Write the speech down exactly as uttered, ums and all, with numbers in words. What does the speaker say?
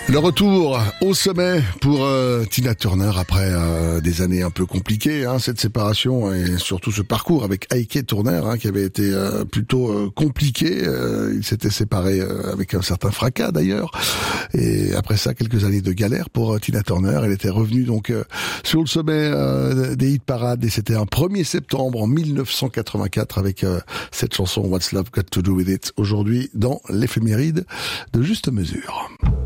Le retour au sommet pour euh, Tina Turner après euh, des années un peu compliquées, hein, cette séparation et surtout ce parcours avec Ike Turner hein, qui avait été euh, plutôt euh, compliqué. Euh, il s'était séparé euh, avec un certain fracas d'ailleurs. Et après ça, quelques années de galère pour euh, Tina Turner. Elle était revenue donc euh, sur le sommet euh, des hit parades et c'était un premier septembre en mille neuf cent quatre-vingt-quatre avec euh, cette chanson What's Love Got to Do With It aujourd'hui dans l'éphéméride de Juste Mesure.